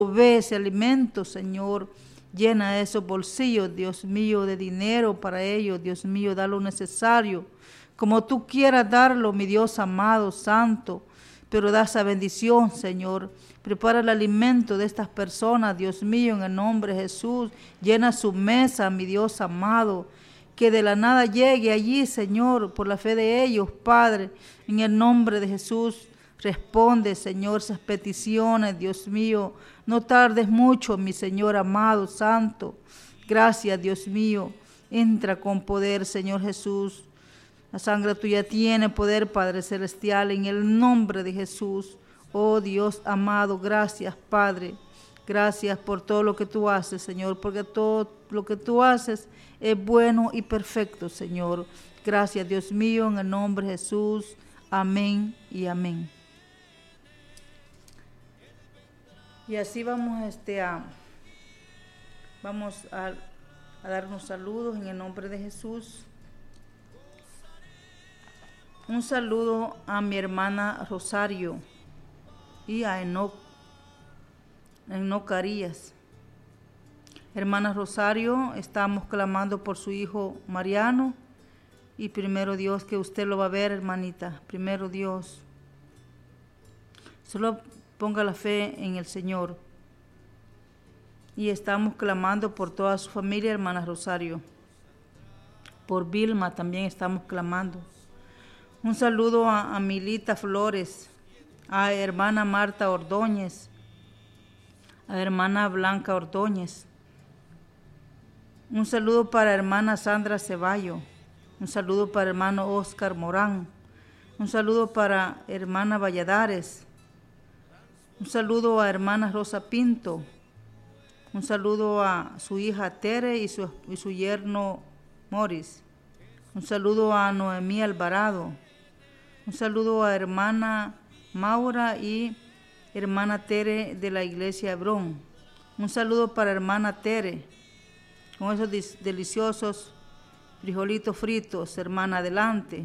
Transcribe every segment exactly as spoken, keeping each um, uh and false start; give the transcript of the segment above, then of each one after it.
Provee ese alimento, Señor. Llena esos bolsillos, Dios mío, de dinero para ellos. Dios mío, da lo necesario, como tú quieras darlo, mi Dios amado, santo. Pero da esa bendición, Señor. Prepara el alimento de estas personas, Dios mío, en el nombre de Jesús. Llena su mesa, mi Dios amado. Que de la nada llegue allí, Señor, por la fe de ellos, Padre. En el nombre de Jesús, responde, Señor, esas peticiones, Dios mío. No tardes mucho, mi Señor amado, santo. Gracias, Dios mío. Entra con poder, Señor Jesús. La sangre tuya tiene poder, Padre Celestial, en el nombre de Jesús. Oh Dios amado, gracias, Padre. Gracias por todo lo que tú haces, Señor, porque todo lo que tú haces es bueno y perfecto, Señor. Gracias, Dios mío, en el nombre de Jesús. Amén y amén. Y así vamos este, a, vamos a, a dar unos saludos en el nombre de Jesús. Un saludo a mi hermana Rosario y a Enoc, Enoc Carías. Hermana Rosario, estamos clamando por su hijo Mariano. Y primero Dios, que usted lo va a ver, hermanita. Primero Dios. Solo ponga la fe en el Señor. Y estamos clamando por toda su familia, hermana Rosario. Por Vilma también estamos clamando. Un saludo a, a Milita Flores, a hermana Marta Ordóñez, a hermana Blanca Ordóñez. Un saludo para hermana Sandra Ceballo. Un saludo para hermano Oscar Morán. Un saludo para hermana Valladares. Un saludo a hermana Rosa Pinto. Un saludo a su hija Tere y su, y su yerno Morris. Un saludo a Noemí Alvarado. Un saludo a hermana Maura y hermana Tere de la iglesia Hebrón. Un saludo para hermana Tere, con esos deliciosos frijolitos fritos, hermana, adelante.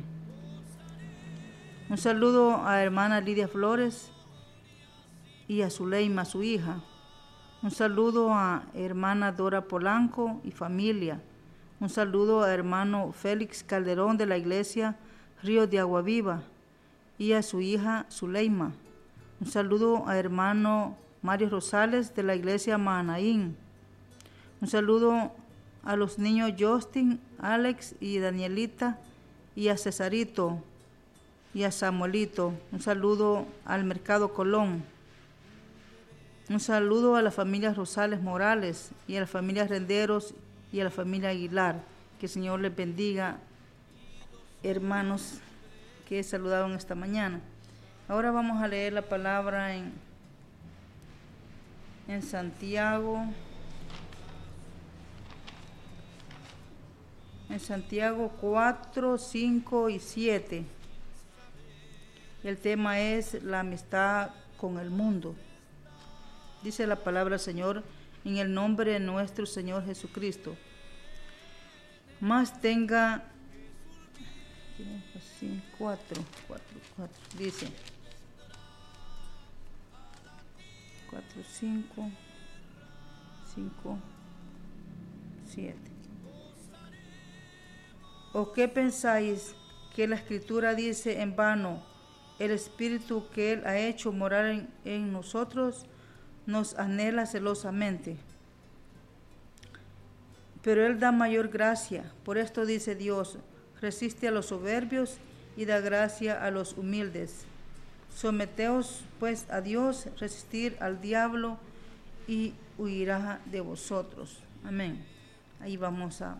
Un saludo a hermana Lidia Flores y a Zuleima, su hija. Un saludo a hermana Dora Polanco y familia. Un saludo a hermano Félix Calderón de la iglesia Río de Agua Viva y a su hija Zuleima. Un saludo a hermano Mario Rosales de la iglesia Mahanaín. Un saludo a los niños Justin, Alex y Danielita y a Cesarito y a Samuelito. Un saludo al Mercado Colón. Un saludo a la familia Rosales Morales y a la familia Renderos y a la familia Aguilar. Que el Señor les bendiga, hermanos que saludaron esta mañana. Ahora vamos a leer la palabra en, en Santiago. En Santiago cuatro, cinco y siete. El tema es la amistad con el mundo. Dice la palabra del Señor en el nombre de nuestro Señor Jesucristo. Más tenga cuatro, cuatro, cuatro, dice cuatro, cinco, cinco, siete. ¿O qué pensáis que la Escritura dice en vano? El Espíritu que Él ha hecho morar en, en nosotros nos anhela celosamente. Pero Él da mayor gracia. Por esto dice Dios, resiste a los soberbios y da gracia a los humildes. Someteos pues a Dios, resistir al diablo y huirá de vosotros. Amén. Ahí vamos a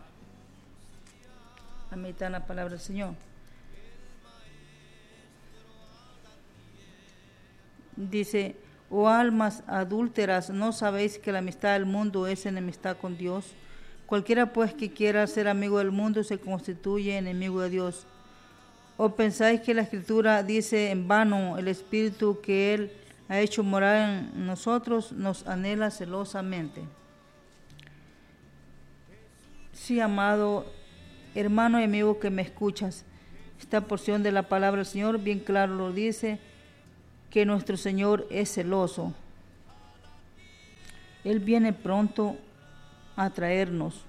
a meditar la palabra del Señor. Dice, oh almas adúlteras, ¿no sabéis que la amistad del mundo es enemistad con Dios? Cualquiera pues que quiera ser amigo del mundo se constituye enemigo de Dios. ¿O pensáis que la Escritura dice en vano, el Espíritu que Él ha hecho morar en nosotros nos anhela celosamente? Sí, amado hermano y amigo que me escuchas, esta porción de la palabra del Señor bien claro lo dice, que nuestro Señor es celoso. Él viene pronto a traernos.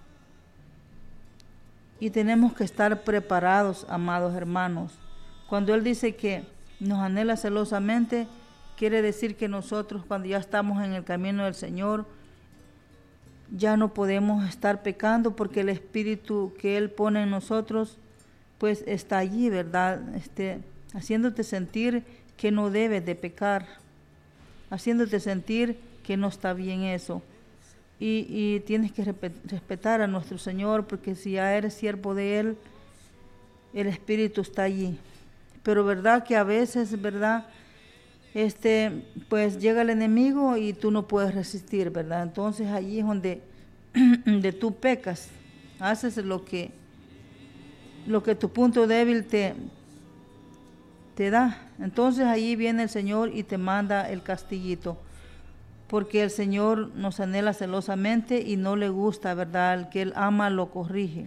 Y tenemos que estar preparados, amados hermanos. Cuando Él dice que nos anhela celosamente, quiere decir que nosotros, cuando ya estamos en el camino del Señor, ya no podemos estar pecando, porque el Espíritu que Él pone en nosotros, pues está allí, ¿verdad? Este, haciéndote sentir que no debes de pecar, haciéndote sentir que no está bien eso. Y, y tienes que respetar a nuestro Señor, porque si ya eres siervo de Él, el Espíritu está allí. Pero verdad que a veces, verdad, este, pues llega el enemigo y tú no puedes resistir, verdad. Entonces allí es donde, donde tú pecas, haces lo que, lo que tu punto débil te, te da. Entonces allí viene el Señor y te manda el castiguito, porque el Señor nos anhela celosamente y no le gusta, ¿verdad? El que Él ama lo corrige.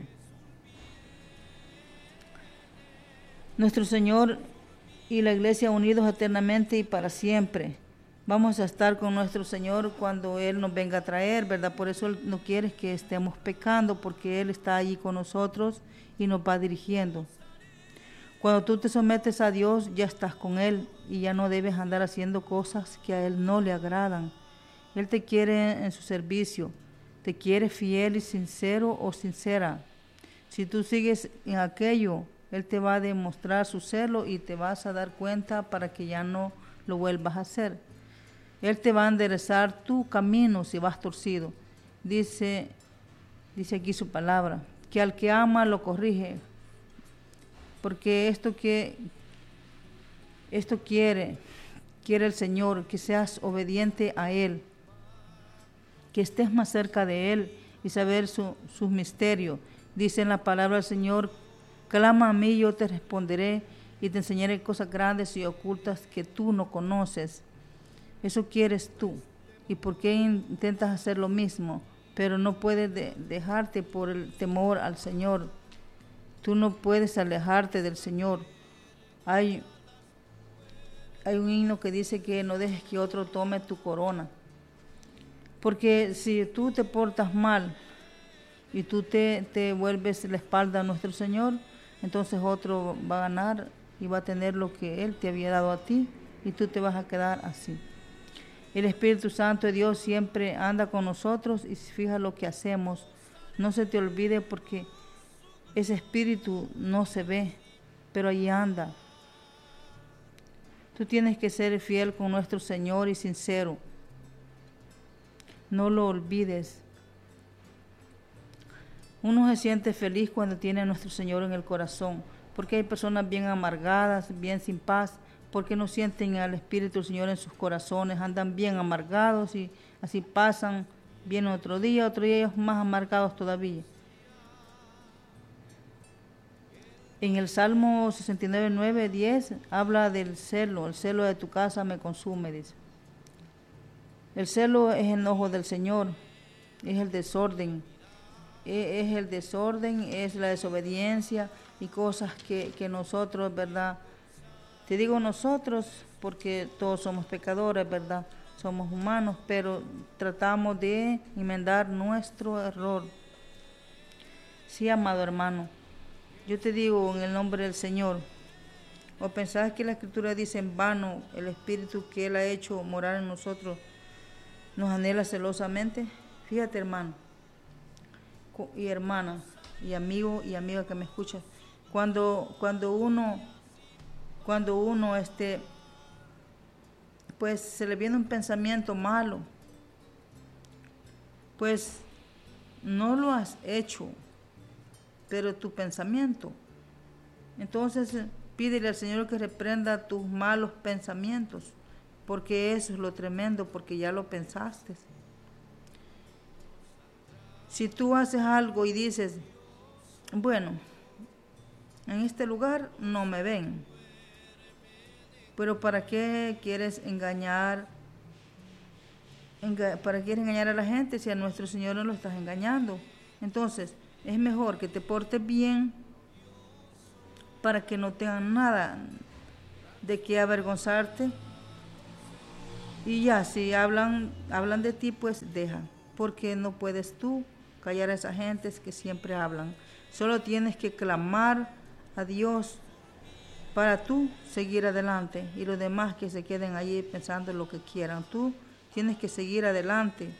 Nuestro Señor y la Iglesia unidos eternamente y para siempre. Vamos a estar con nuestro Señor cuando Él nos venga a traer, ¿verdad? Por eso Él no quiere que estemos pecando, porque Él está allí con nosotros y nos va dirigiendo. Cuando tú te sometes a Dios, ya estás con Él y ya no debes andar haciendo cosas que a Él no le agradan. Él te quiere en su servicio, te quiere fiel y sincero o sincera. Si tú sigues en aquello, Él te va a demostrar su celo y te vas a dar cuenta para que ya no lo vuelvas a hacer. Él te va a enderezar tu camino si vas torcido. Dice, dice aquí su palabra, que al que ama lo corrige, porque esto que esto quiere, quiere el Señor, que seas obediente a Él, que estés más cerca de Él y saber su, sus misterios. Dice en la palabra del Señor, clama a mí, yo te responderé y te enseñaré cosas grandes y ocultas que tú no conoces. Eso quieres tú. ¿Y por qué intentas hacer lo mismo? Pero no puedes de, dejarte por el temor al Señor. Tú no puedes alejarte del Señor. Hay, hay un himno que dice que no dejes que otro tome tu corona. Porque si tú te portas mal y tú te, te vuelves la espalda a nuestro Señor, entonces otro va a ganar y va a tener lo que Él te había dado a ti y tú te vas a quedar así. El Espíritu Santo de Dios siempre anda con nosotros y fija lo que hacemos. No se te olvide, porque ese Espíritu no se ve, pero ahí anda. Tú tienes que ser fiel con nuestro Señor y sincero. No lo olvides. Uno se siente feliz cuando tiene a nuestro Señor en el corazón, porque hay personas bien amargadas, bien sin paz, porque no sienten al Espíritu del Señor en sus corazones, andan bien amargados y así pasan, viene otro día, otro día ellos más amargados todavía. En el Salmo sesenta y nueve, nueve, diez habla del celo, el celo de tu casa me consume, dice. El celo es enojo del Señor, es el desorden, es el desorden, es la desobediencia y cosas que, que nosotros, ¿verdad? Te digo nosotros porque todos somos pecadores, ¿verdad? Somos humanos, pero tratamos de enmendar nuestro error. Sí, amado hermano, yo te digo en el nombre del Señor, ¿o pensás que la Escritura dice en vano el Espíritu que Él ha hecho morar en nosotros nos anhela celosamente? Fíjate, hermano y hermana y amigo y amiga que me escuchas, cuando cuando uno cuando uno este pues se le viene un pensamiento malo, pues no lo has hecho, pero tu pensamiento, entonces pídele al Señor que reprenda tus malos pensamientos, porque eso es lo tremendo, porque ya lo pensaste. Si tú haces algo y dices, bueno, en este lugar no me ven, pero ¿para qué quieres engañar? Enga- ¿Para qué quieres engañar a la gente si a nuestro Señor no lo estás engañando? Entonces, es mejor que te portes bien para que no tengan nada de qué avergonzarte Y ya, si hablan, hablan de ti, pues deja, porque no puedes tú callar a esas gentes que siempre hablan. Solo tienes que clamar a Dios para tú seguir adelante y los demás que se queden allí pensando lo que quieran. Tú tienes que seguir adelante.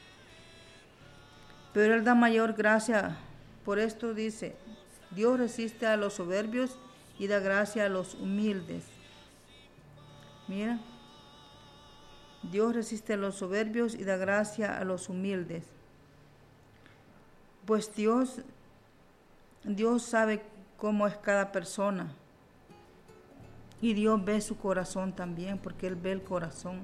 Pero Él da mayor gracia. Por esto dice, Dios resiste a los soberbios y da gracia a los humildes. Mira, Dios resiste a los soberbios y da gracia a los humildes. Pues Dios, Dios sabe cómo es cada persona. Y Dios ve su corazón también, porque Él ve el corazón.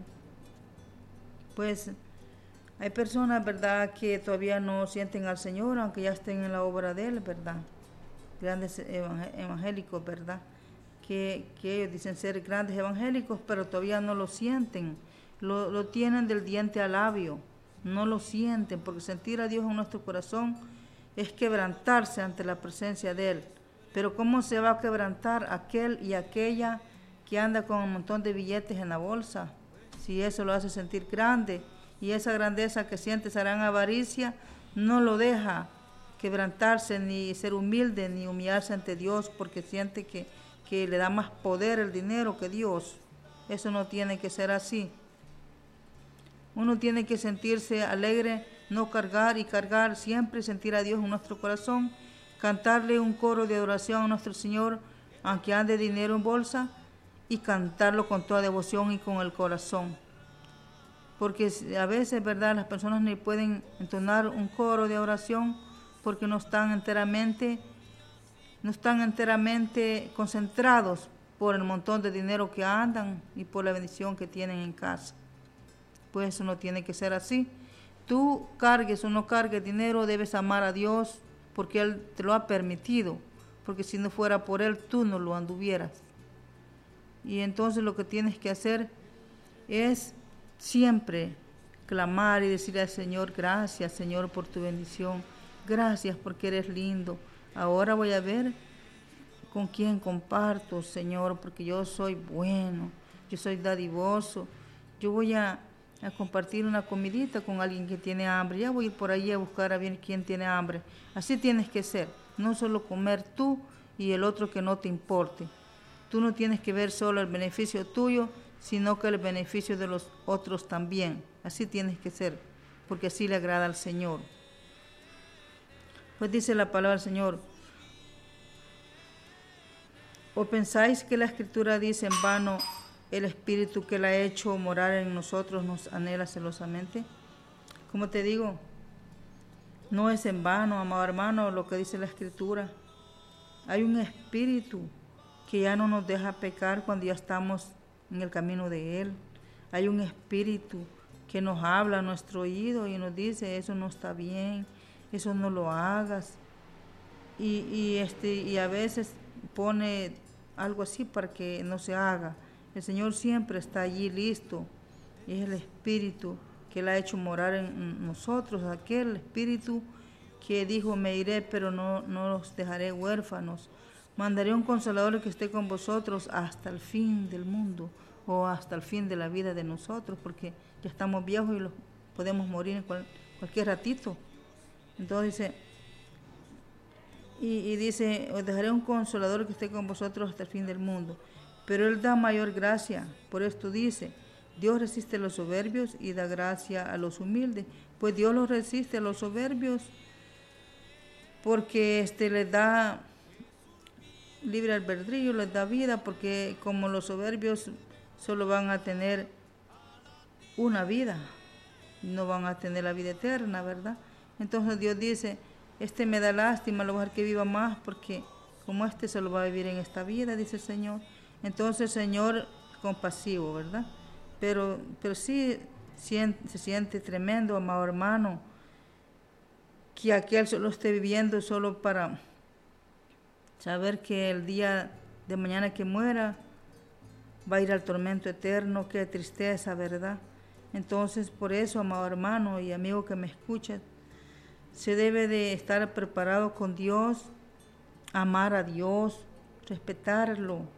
Pues hay personas, ¿verdad?, que todavía no sienten al Señor, aunque ya estén en la obra de Él, ¿verdad? Grandes evangélicos, ¿verdad? Que, que ellos dicen ser grandes evangélicos, pero todavía no lo sienten. Lo, lo tienen del diente al labio, no lo sienten, porque sentir a Dios en nuestro corazón es quebrantarse ante la presencia de Él. Pero ¿cómo se va a quebrantar aquel y aquella que anda con un montón de billetes en la bolsa? Si eso lo hace sentir grande, y esa grandeza que siente será en avaricia, no lo deja quebrantarse, ni ser humilde, ni humillarse ante Dios, porque siente que, que le da más poder el dinero que Dios. Eso no tiene que ser así. Uno tiene que sentirse alegre, no cargar y cargar, siempre sentir a Dios en nuestro corazón, cantarle un coro de adoración a nuestro Señor, aunque ande dinero en bolsa, y cantarlo con toda devoción y con el corazón. Porque a veces, ¿verdad?, las personas ni pueden entonar un coro de oración porque no están enteramente, no están enteramente concentrados por el montón de dinero que andan y por la bendición que tienen en casa. Pues eso no tiene que ser así. Tú cargues o no cargues dinero, debes amar a Dios porque Él te lo ha permitido, porque si no fuera por Él, tú no lo anduvieras. Y entonces lo que tienes que hacer es siempre clamar y decirle al Señor, gracias Señor por tu bendición, gracias porque eres lindo. Ahora voy a ver con quién comparto, Señor, porque yo soy bueno, yo soy dadivoso, yo voy a, a compartir una comidita con alguien que tiene hambre, ya voy a ir por ahí a buscar a ver quién tiene hambre. Así tienes que ser, no solo comer tú y el otro que no te importe. Tú no tienes que ver solo el beneficio tuyo, sino que el beneficio de los otros también. Así tienes que ser, porque así le agrada al Señor. Pues dice la palabra del Señor, ¿o pensáis que la Escritura dice en vano, el Espíritu que la ha hecho morar en nosotros nos anhela celosamente? Como te digo, no es en vano, amado hermano, lo que dice la Escritura. Hay un Espíritu que ya no nos deja pecar cuando ya estamos en el camino de Él. Hay un Espíritu que nos habla a nuestro oído y nos dice, eso no está bien, eso no lo hagas. Y, y, este, y a veces pone algo así para que no se haga. El Señor siempre está allí listo. Es el Espíritu que Él ha hecho morar en nosotros, aquel Espíritu que dijo, me iré, pero no, no los dejaré huérfanos. Mandaré un Consolador que esté con vosotros hasta el fin del mundo o hasta el fin de la vida de nosotros, porque ya estamos viejos y los podemos morir en cual, cualquier ratito. Entonces dice, y, y dice, os dejaré un Consolador que esté con vosotros hasta el fin del mundo. Pero Él da mayor gracia, por esto dice, Dios resiste a los soberbios y da gracia a los humildes. Pues Dios los resiste a los soberbios porque este les da libre albedrío, les da vida, porque como los soberbios solo van a tener una vida, no van a tener la vida eterna, ¿verdad? Entonces Dios dice, este me da lástima, lo voy a dejar que viva más, porque como este solo va a vivir en esta vida, dice el Señor. Entonces el Señor compasivo, ¿verdad? Pero, pero sí siente, se siente tremendo, amado hermano, que aquel solo esté viviendo solo para saber que el día de mañana que muera va a ir al tormento eterno. Qué tristeza, ¿verdad? Entonces, por eso, amado hermano y amigo que me escucha, se debe de estar preparado con Dios, amar a Dios, respetarlo,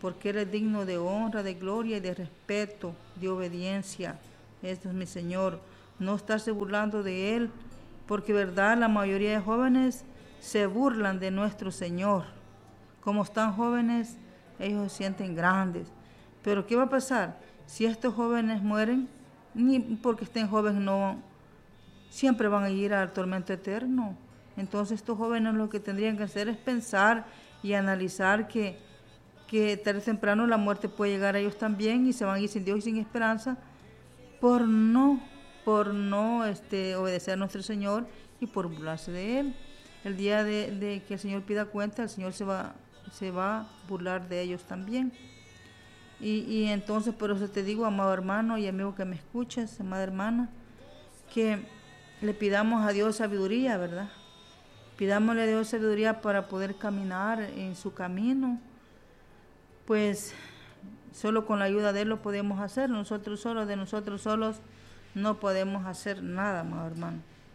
porque Él es digno de honra, de gloria y de respeto, de obediencia. Este es mi Señor. No estarse burlando de Él, porque verdad la mayoría de jóvenes se burlan de nuestro Señor. Como están jóvenes, ellos se sienten grandes. Pero ¿qué va a pasar? Si estos jóvenes mueren, ni porque estén jóvenes no, siempre van a ir al tormento eterno. Entonces estos jóvenes lo que tendrían que hacer es pensar y analizar que, que tarde o temprano la muerte puede llegar a ellos también y se van a ir sin Dios y sin esperanza por no, por no este, obedecer a nuestro Señor y por burlarse de Él. El día de, de que el Señor pida cuenta, el Señor se va, se va a burlar de ellos también. Y, y entonces por eso te digo, amado hermano y amigo que me escuchas, amada hermana, que le pidamos a Dios sabiduría, ¿verdad? Pidámosle a Dios sabiduría para poder caminar en su camino, pues solo con la ayuda de Él lo podemos hacer. Nosotros solos, de nosotros solos, no podemos hacer nada, amado hermano.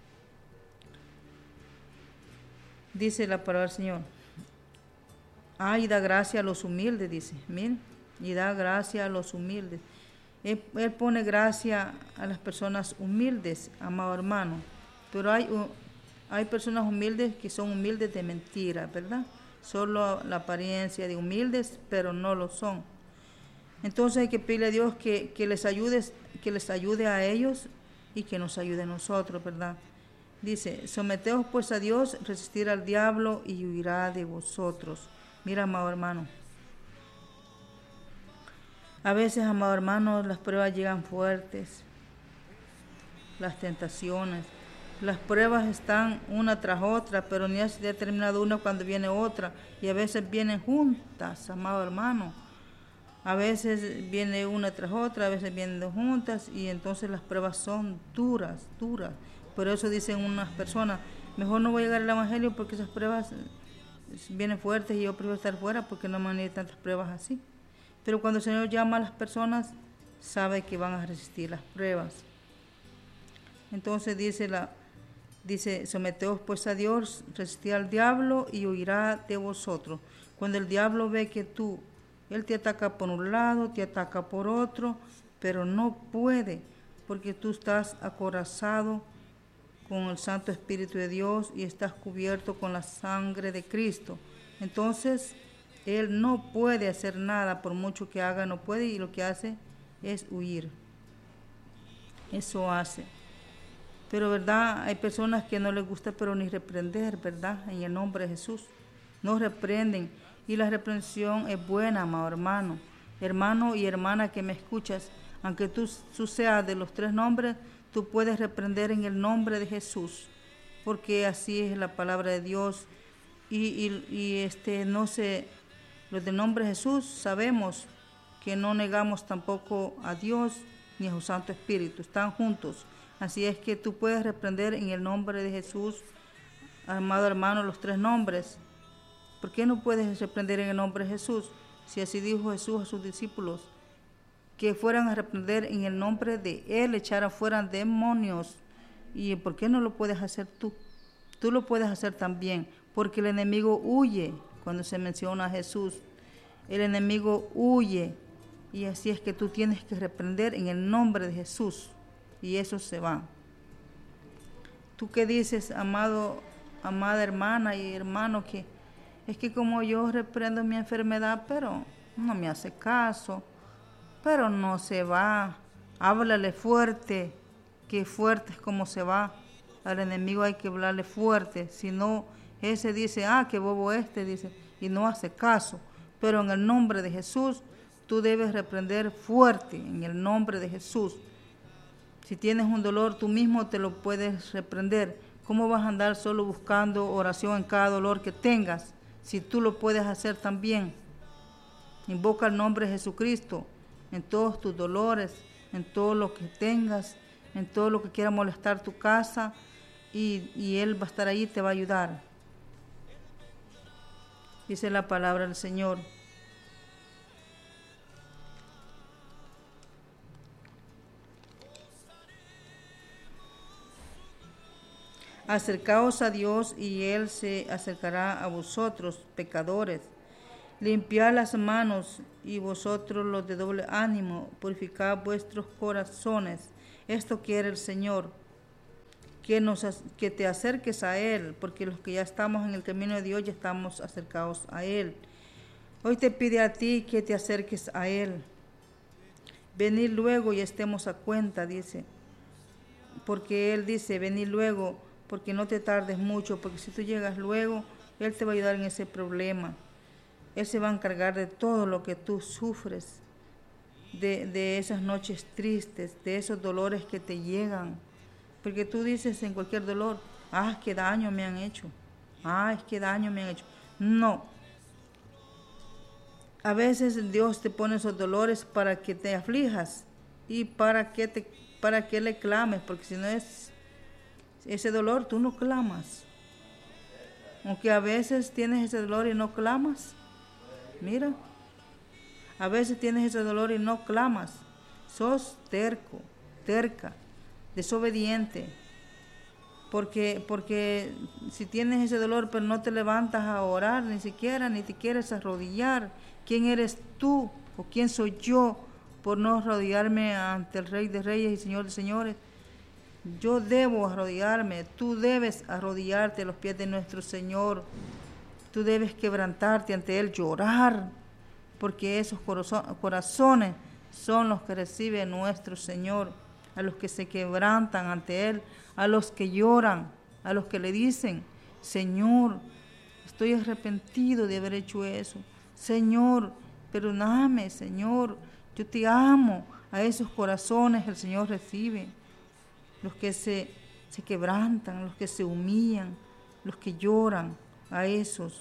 Dice la palabra del Señor. Ah, y da gracia a los humildes, dice. Miren, y da gracia a los humildes. Él, él pone gracia a las personas humildes, amado hermano. Pero hay, hay personas humildes que son humildes de mentira, ¿verdad? Solo la apariencia de humildes, pero no lo son. Entonces hay que pedirle a Dios que, que les ayude, que les ayude a ellos y que nos ayude a nosotros, ¿verdad? Dice, someteos pues a Dios, resistir al diablo y huirá de vosotros. Mira, amado hermano. A veces, amado hermano, las pruebas llegan fuertes, las tentaciones. Las pruebas están una tras otra, pero ni se ha terminado una cuando viene otra. Y a veces vienen juntas, amado hermano. A veces viene una tras otra, a veces vienen dos juntas, y entonces las pruebas son duras, duras. Por eso dicen unas personas, mejor no voy a llegar al Evangelio porque esas pruebas vienen fuertes y yo prefiero estar fuera porque no me han ido tantas pruebas así. Pero cuando el Señor llama a las personas, sabe que van a resistir las pruebas. Entonces dice, la, dice someteos pues a Dios, resistid al diablo y huirá de vosotros. Cuando el diablo ve que tú, él te ataca por un lado, te ataca por otro, pero no puede porque tú estás acorazado con el Santo Espíritu de Dios y estás cubierto con la sangre de Cristo. Entonces, Él no puede hacer nada, por mucho que haga, no puede, y lo que hace es huir. Eso hace. Pero, ¿verdad? Hay personas que no les gusta, pero ni reprender, ¿verdad? En el nombre de Jesús. No reprenden. Y la reprensión es buena, amado hermano. Hermano y hermana que me escuchas, aunque tú, tú seas de los tres nombres, tú puedes reprender en el nombre de Jesús, porque así es la palabra de Dios. Y, y, y este, no sé, los del nombre de Jesús sabemos que no negamos tampoco a Dios ni a su Santo Espíritu, están juntos. Así es que tú puedes reprender en el nombre de Jesús, amado hermano, los tres nombres. ¿Por qué no puedes reprender en el nombre de Jesús? Si así dijo Jesús a sus discípulos, que fueran a reprender en el nombre de Él, echaran fuera demonios. ¿Y por qué no lo puedes hacer tú? Tú lo puedes hacer también, porque el enemigo huye cuando se menciona a Jesús. El enemigo huye, y así es que tú tienes que reprender en el nombre de Jesús, y eso se va. ¿Tú qué dices, amado, amada hermana y hermano, que es que como yo reprendo mi enfermedad, pero no me hace caso? Pero no se va, háblale fuerte, que fuerte es como se va. Al enemigo hay que hablarle fuerte, si no, ese dice, ah, qué bobo este, dice, y no hace caso. Pero en el nombre de Jesús, tú debes reprender fuerte, en el nombre de Jesús. Si tienes un dolor, tú mismo te lo puedes reprender. ¿Cómo vas a andar solo buscando oración en cada dolor que tengas, si tú lo puedes hacer también? Invoca el nombre de Jesucristo en todos tus dolores, en todo lo que tengas, en todo lo que quiera molestar tu casa, y, y Él va a estar ahí y te va a ayudar. Dice la palabra del Señor. Acercaos a Dios y Él se acercará a vosotros, pecadores. Limpiad las manos y vosotros los de doble ánimo, purificad vuestros corazones. Esto quiere el Señor, que, nos, que te acerques a Él, porque los que ya estamos en el camino de Dios ya estamos acercados a Él. Hoy te pide a ti que te acerques a Él. Venid luego y estemos a cuenta, dice. Porque Él dice, venid luego, porque no te tardes mucho, porque si tú llegas luego, Él te va a ayudar en ese problema. Él se va a encargar de todo lo que tú sufres, de, de esas noches tristes, de esos dolores que te llegan. Porque tú dices en cualquier dolor, ah, qué daño me han hecho, ah, qué daño me han hecho. No. A veces Dios te pone esos dolores para que te aflijas y para que, te, para que le clames, porque si no es ese dolor, tú no clamas. Aunque a veces tienes ese dolor y no clamas. Mira, a veces tienes ese dolor y no clamas. Sos terco, terca, desobediente. Porque, porque si tienes ese dolor pero no te levantas a orar ni siquiera, ni te quieres arrodillar, ¿quién eres tú o quién soy yo por no arrodillarme ante el Rey de Reyes y Señor de Señores? Yo debo arrodillarme, tú debes arrodillarte a los pies de nuestro Señor. Tú debes quebrantarte ante Él, llorar, porque esos corazones son los que recibe nuestro Señor, a los que se quebrantan ante Él, a los que lloran, a los que le dicen, Señor, estoy arrepentido de haber hecho eso. Señor, perdóname, Señor, yo te amo. A esos corazones el Señor recibe, los que se, se quebrantan, los que se humillan, los que lloran. A esos.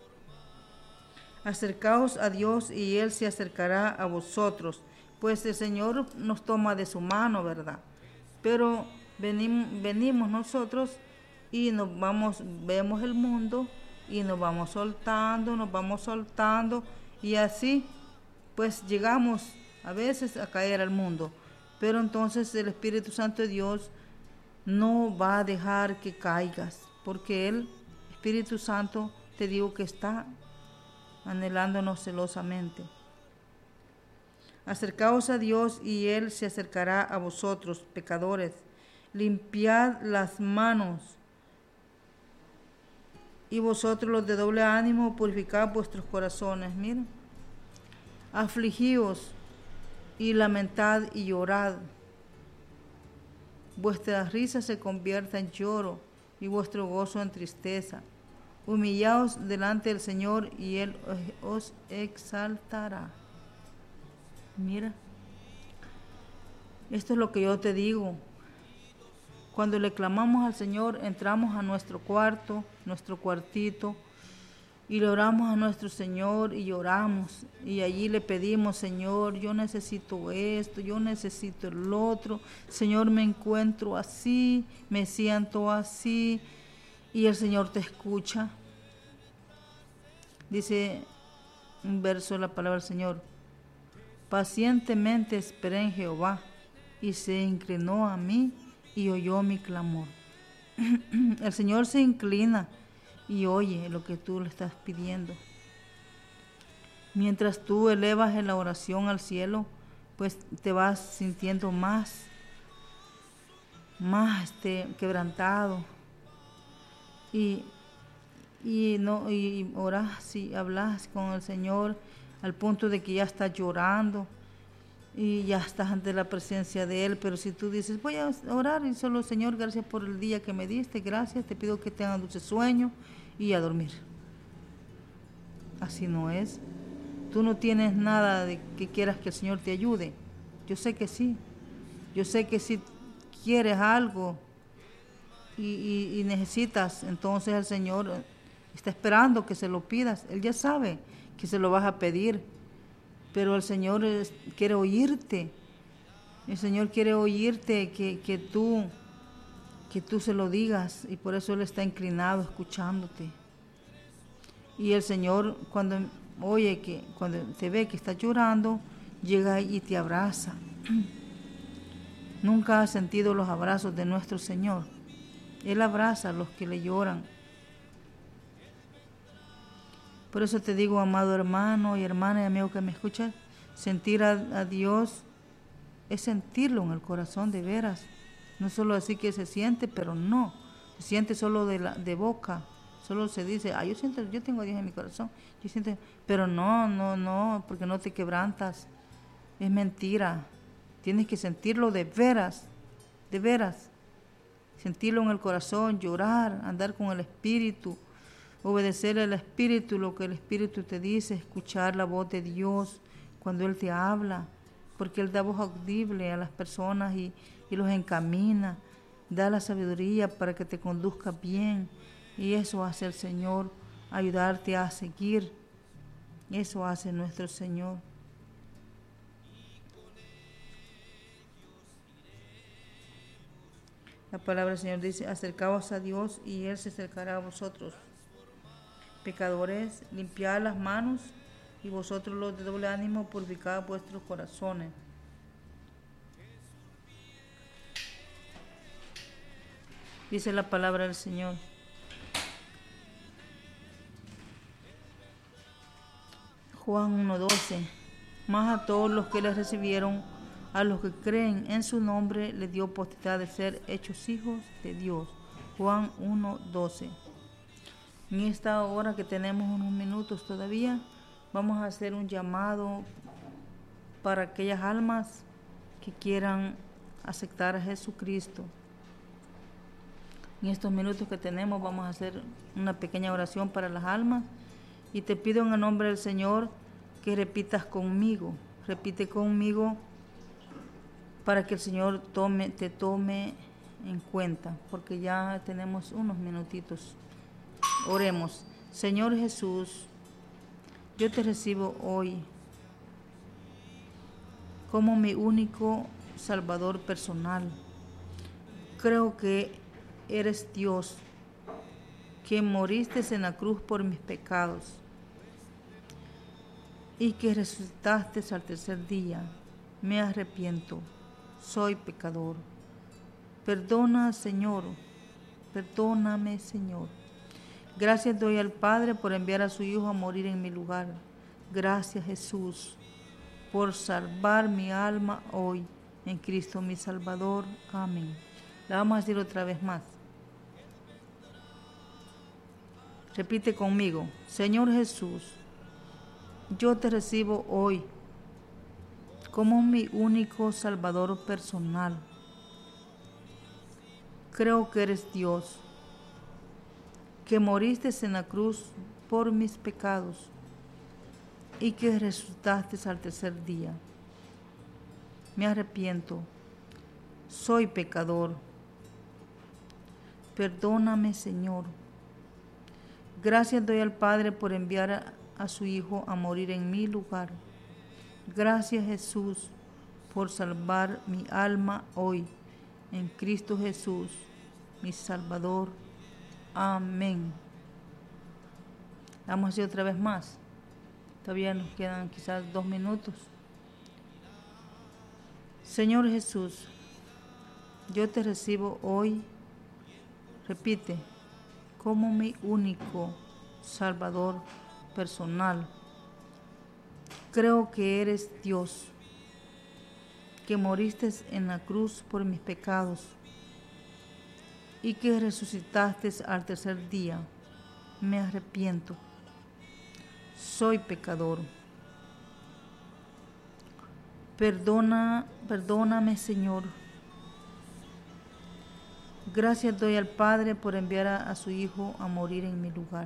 Acercaos a Dios y Él se acercará a vosotros, pues el Señor nos toma de su mano, ¿verdad? Pero venimos, venimos nosotros y nos vamos, vemos el mundo y nos vamos soltando, nos vamos soltando y así pues llegamos a veces a caer al mundo. Pero entonces el Espíritu Santo de Dios no va a dejar que caigas, porque Él, Espíritu Santo, te digo que está anhelándonos celosamente. Acercaos a Dios y Él se acercará a vosotros, pecadores. Limpiad las manos y vosotros los de doble ánimo, purificad vuestros corazones. Miren, afligíos y lamentad y llorad. Vuestra risa se convierta en lloro y vuestro gozo en tristeza. Humillaos delante del Señor y Él os exaltará. Mira, esto es lo que yo te digo. Cuando le clamamos al Señor, entramos a nuestro cuarto, nuestro cuartito, y le oramos a nuestro Señor y lloramos. Y allí le pedimos, Señor, yo necesito esto, yo necesito el otro. Señor, me encuentro así, me siento así. Y el Señor te escucha. Dice un verso de la palabra del Señor: pacientemente esperé en Jehová, y se inclinó a mí y oyó mi clamor. El Señor se inclina y oye lo que tú le estás pidiendo. Mientras tú elevas en la oración al cielo, pues te vas sintiendo más, más este, quebrantado. Y, y, no, y oras y hablas con el Señor al punto de que ya estás llorando y ya estás ante la presencia de Él. Pero si tú dices, voy a orar y solo, Señor, gracias por el día que me diste, gracias, te pido que tengas dulce sueño y a dormir. Así no es. Tú no tienes nada de que quieras que el Señor te ayude. Yo sé que sí. Yo sé que si quieres algo y, y, y necesitas, entonces el Señor está esperando que se lo pidas. Él ya sabe que se lo vas a pedir, pero el Señor es, quiere oírte. El Señor quiere oírte, que, que tú que tú se lo digas, y por eso Él está inclinado escuchándote. Y el Señor, cuando oye que cuando te ve que estás llorando, llega y te abraza. Nunca has sentido los abrazos de nuestro Señor. Él abraza a los que le lloran. Por eso te digo, amado hermano y hermana y amigo que me escuchas, sentir a, a Dios es sentirlo en el corazón de veras. No solo así que se siente, pero no. Se siente solo de, la, de boca. Solo se dice, ah, yo siento, yo tengo a Dios en mi corazón. Yo siento, pero no, no, no, porque no te quebrantas. Es mentira. Tienes que sentirlo de veras, de veras. Sentirlo en el corazón, llorar, andar con el Espíritu, obedecer al Espíritu, lo que el Espíritu te dice, escuchar la voz de Dios cuando Él te habla, porque Él da voz audible a las personas y, y los encamina, da la sabiduría para que te conduzca bien, y eso hace el Señor, ayudarte a seguir. Eso hace nuestro Señor. La palabra del Señor dice, acercaos a Dios y Él se acercará a vosotros. Pecadores, limpiad las manos, y vosotros los de doble ánimo, purificad vuestros corazones. Dice la palabra del Señor. Juan uno doce. Mas a todos los que le recibieron, a los que creen en su nombre, le dio potestad de ser hechos hijos de Dios. Juan uno doce. En esta hora que tenemos unos minutos todavía, vamos a hacer un llamado para aquellas almas que quieran aceptar a Jesucristo. En estos minutos que tenemos vamos a hacer una pequeña oración para las almas y te pido en el nombre del Señor que repitas conmigo. Repite conmigo para que el Señor tome, te tome en cuenta, porque ya tenemos unos minutitos. Oremos. Señor Jesús, yo te recibo hoy como mi único Salvador personal. Creo que eres Dios, que moriste en la cruz por mis pecados y que resucitaste al tercer día. Me arrepiento, soy pecador. Perdona, Señor, perdóname, Señor. Gracias doy al Padre por enviar a su Hijo a morir en mi lugar. Gracias, Jesús, por salvar mi alma hoy en Cristo mi Salvador. Amén. La vamos a decir otra vez más. Repite conmigo. Señor Jesús, yo te recibo hoy como mi único Salvador personal. Creo que eres Dios, que moriste en la cruz por mis pecados y que resucitaste al tercer día. Me arrepiento, soy pecador. Perdóname, Señor. Gracias doy al Padre por enviar a, a su Hijo a morir en mi lugar. Gracias, Jesús, por salvar mi alma hoy en Cristo Jesús, mi Salvador. Amén. Vamos a hacer otra vez más. Todavía nos quedan quizás dos minutos. Señor Jesús, yo te recibo hoy, repite, como mi único Salvador personal. Creo que eres Dios, que moriste en la cruz por mis pecados y que resucitaste al tercer día. Me arrepiento, soy pecador. Perdona, perdóname, Señor. Gracias doy al Padre por enviar a, a su Hijo a morir en mi lugar.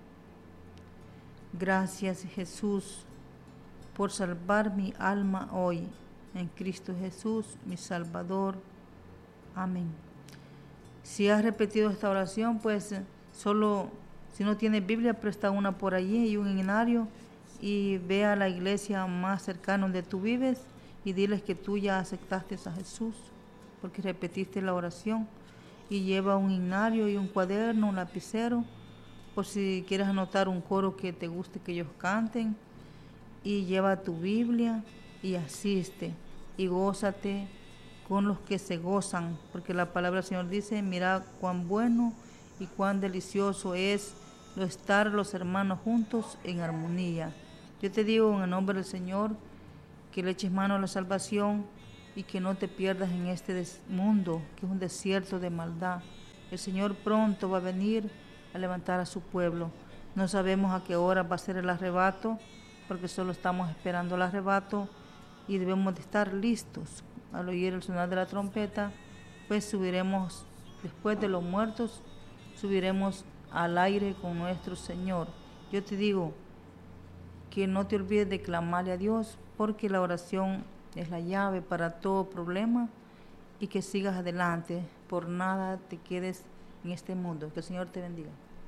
Gracias, Jesús, por salvar mi alma hoy en Cristo Jesús, mi Salvador. Amén. Si has repetido esta oración, pues solo, si no tienes Biblia, presta una por allí y un himnario y ve a la iglesia más cercana donde tú vives y diles que tú ya aceptaste a Jesús porque repetiste la oración, y lleva un himnario y un cuaderno, un lapicero, por si quieres anotar un coro que te guste que ellos canten, y lleva tu Biblia y asiste y gózate con los que se gozan, porque la palabra del Señor dice, mira cuán bueno y cuán delicioso es lo estar los hermanos juntos en armonía. Yo te digo en el nombre del Señor que le eches mano a la salvación y que no te pierdas en este mundo, que es un desierto de maldad. El Señor pronto va a venir a levantar a su pueblo. No sabemos a qué hora va a ser el arrebato, porque solo estamos esperando el arrebato y debemos de estar listos. Al oír el sonar de la trompeta, pues subiremos, después de los muertos, subiremos al aire con nuestro Señor. Yo te digo que no te olvides de clamarle a Dios, porque la oración es la llave para todo problema, y que sigas adelante. Por nada te quedes en este mundo. Que el Señor te bendiga.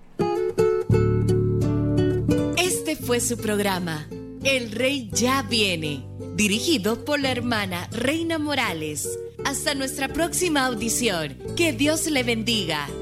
Este fue su programa, El Rey Ya Viene, dirigido por la hermana Reina Morales. Hasta nuestra próxima audición. Que Dios le bendiga.